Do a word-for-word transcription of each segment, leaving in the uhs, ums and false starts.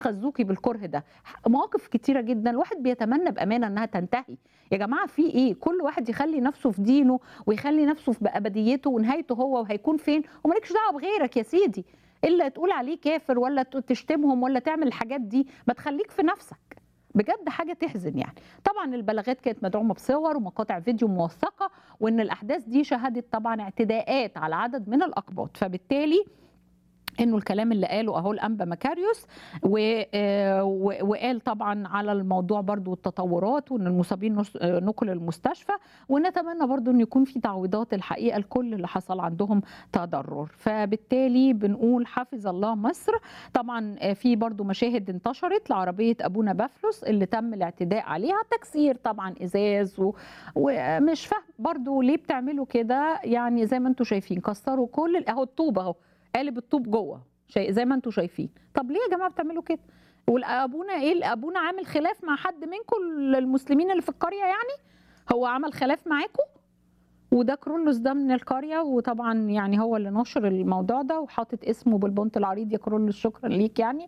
خزوكي بالكره ده. مواقف كتيرة جدًا الواحد بيتمنى بأمانة إنها تنتهي، يا جماعة في إيه؟ كل واحد يخلّي نفسه في دينه ويخلّي نفسه في بأبديته ونهايته هو وهيكون فين، وما لكش دعوة بغيرك يا سيدي، إلا تقول عليه كافر والّا ت تشتمهم والّا تعمل الحاجات دي، ما تخلّيك في نفسك. بجد حاجة تحزن يعني. طبعًا البلاغات كانت مدعومة بصور ومقاطع فيديو موثقة، وإن الأحداث دي شهدت طبعًا اعتداءات على عدد من الأقباط، فبالتالي إنه الكلام اللي قاله أهو الأنبا مكاريوس و آآ و وقال طبعًا على الموضوع برضه والتطورات وإن المصابين نُص نُقلوا للمستشفى، ونتمنى برضه إن يكون في تعويضات الحقيقة لكل اللي حصل عندهم تضرر، فبالتالي بنقول حفظ الله مصر. طبعًا في برضه مشاهد انتشرت لعربية أبونا بافلوس اللي تم الاعتداء عليها، تكسير طبعًا إزاز و ومش فاهمة برضه ليه بتعملوا كده، يعني زي ما أنتم شايفين كسروا كل ال أهو الطوب أهو. قالب الطوب جوه شا زي ما أنتم شايفين، طب ليه يا جماعة بتعملوا كده؟ والأبونا إيه أبونا عامل خلاف مع حد منكم المسلمين اللي في القرية يعني؟ هو عمل خلاف معاكم؟ وده كرولوس ده من القرية، وطبعًا يعني هو اللي ناشر الموضوع ده وحاطط اسمه بالبونت العريض، يا كرولوس شكرًا ليك يعني.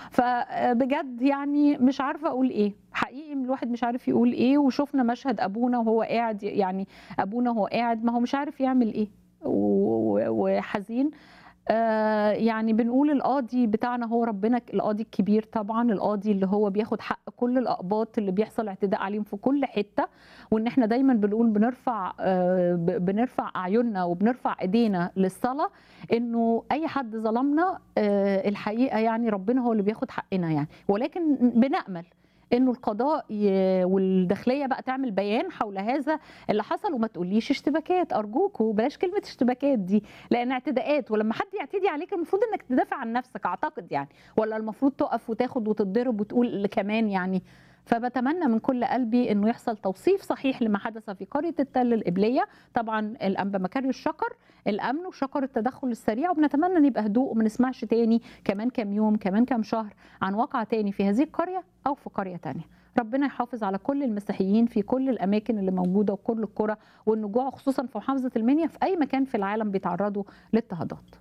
فبجد يعني مش عارفة أقول إيه، حقيقي الواحد مش عارف يقول إيه، وشُفنا مشهد أبونا وهو قاعد يعني أبونا وهو قاعد ما هو مش عارف يعمل إيه، و وحزين. آآ يعني بنقول القاضي بتاعنا هو ربنا ك القاضي الكبير طبعًا، القاضي اللي هو بياخد حق كل الأقباط اللي بيحصل اعتداء عليهم في كل حتة، وإن إحنا دايمًا بنقول بنرفع آآ ب بنرفع أعيننا وبنرفع إيدينا للصلاة، إنه أي حد ظلمنا آآ الحقيقة يعني ربنا هو اللي بياخد حقنا يعني، ولكن بنأمل إنه القضاء ي والداخلية بقى تعمل بيان حول هذا اللي حصل، وما تقوليش اشتباكات أرجوكم بلاش كلمة اشتباكات دي، لأن اعتداءات ولمّا حد يعتدي عليك المفروض إنك تدافع عن نفسك أعتقد يعني، والّا المفروض تُقف وتاخد وتتضرب وتقول كمان يعني؟ فباتمنى من كل قلبي إنه يحصل توصيف صحيح لما حدث في قرية التل القبلية، طبعًا الأنبا مكاريوس شكر الأمن وشكر التدخل السريع، وبنتمنى إن يبقى هدوء وما نسمعش تاني كمان كام يوم كمان كام شهر عن واقعة تاني في هذه القرية أو في قرية تانية. ربنا يحافظ على كل المسيحيين في كل الأماكن اللي موجودة وكل القرى والنجوع خصوصًا في محافظة المنيا في أي مكان في العالم بيتعرضوا لاضطهادات.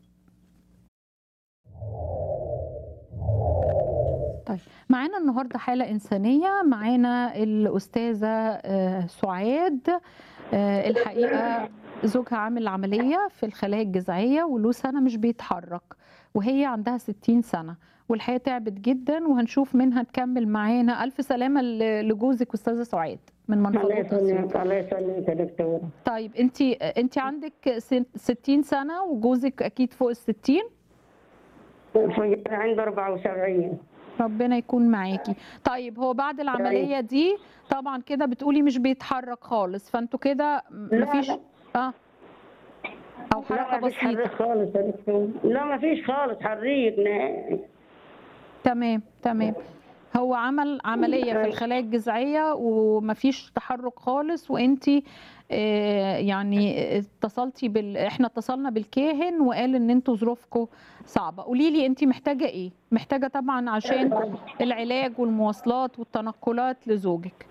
طيب معانا النهارده حالة إنسانية، معانا الأستاذة آآ سُعاد آآ الحقيقة زوجها عامل عملية في الخلايا الجذعية وله سَنة مش بيتحرك، وهي عندها ستين سَنة، والحقيقة تعبت جدًا وهنشوف منها تكمل معانا. ألف سلامة ل لجوزِك أستاذة سُعاد من الله منفلوط أسيوط. يسلمك، الله يسلمك يا دكتورة. طيب أنتِ أنتِ عندِك س ستين سَنة وجوزِك أكيد فوق الستين؟ في عنده أربعة وسبعين. ربنا يكون معاكِ. طيب هو بعد العملية دي طبعًا كده بتقولي مش بيتحرك خالص، فأنتم كده ما لا، فيش لا. آه. أو لا حركة ما فيش حريق بسيطة. خالص يا دكتورة، لا ما فيش خالص حريق نهائي. تمام، تمام. هو عمل عملية في أيوه. الخلايا الجذعية وما فيش تحرُّك خالص، وأنتِ آآ يعني اتصلتِ بال إحنا اتصلنا بالكاهن وقال إن أنتم ظروفكم صعبة. قولي لي أنتِ محتاجة إيه؟ محتاجة طبعًا عشان العلاج والمواصلات والتنقلات لزوجِك.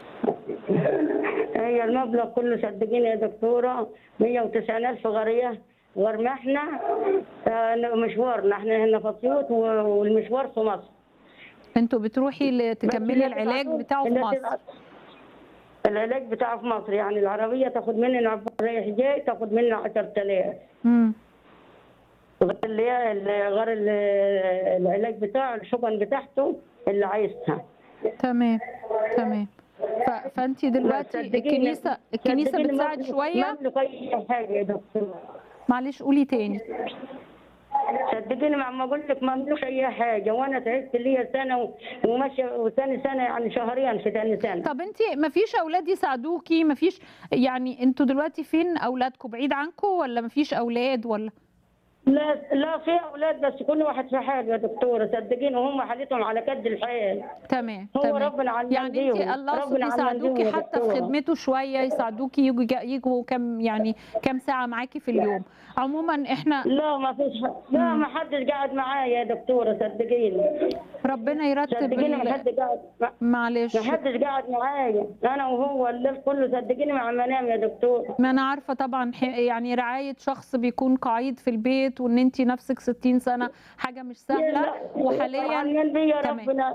هي المبلغ كله صدقيني يا دكتورة مية وتسعين ألف غير غير ما احنا آه، مشوارنا احنا هنا في أسيوط والمشوار في مصر. أنتم بتروحي ل بس تكمّلي اللي العلاج تبعتوه بتاعه في اللي مصر. تبعت العلاج بتاعه في مصر، يعني العربية تاخد مننا رايح جاي تاخد منا عشرة آلاف. إمم. غير اللي هي اللي غير ال- العلاج بتاعه الحقن بتاعته اللي عايزها. تمام، تمام. ف فأنتِ بس دلوقتي صدقيني الكنيسة الكنيسة صدقيني ما بتساعد بملك ما شوية؟ بملك أي حاجة يا دكتور. معلش قولي تاني. صدقيني ما اقول لك ما عملوش اي حاجه، وانا تعبت ليا سنه و- وماشيه وثاني سنه يعني شهرين في ثاني سنه. طب أنتِ ما فيش أولاد يساعدوكِ، ما فيش يعني أنتم دلوقتي فين أولادكم، بعيد عنكم والّا ما فيش أولاد والّا؟ لا لا في اولاد بس كل واحد في حاله يا دكتوره، صدقيني وهم حالتهم على قد الحال. تمام، هو تمام. ربنا علمان يعني أنتِ بيهم، الله أقصد ربنا علمان يساعدوكِ بيهم يا حتى في دكتوره. خدمته شوية، يساعدوكِ ييجوا ج ييجوا كام يعني كام ساعة معاكِ في اليوم. عمومًا إحنا لا ما فيش ح- لا إمم. ما حدش قاعد معايا يا دكتوره صدقيني. ربنا يرتب صدقيني ما ال حد قاعد ما ما معلش. حدش قاعد معايا، انا وهو الليل كله صدقيني ما عم انام يا دكتور. ما أنا عارفة طبعًا ح يعني رعاية شخص بيكون قَعيد في البيت البيت وان انت نفسك ستين سنه حاجه مش سهله، وحاليا فرحانين بيا تمام ربنا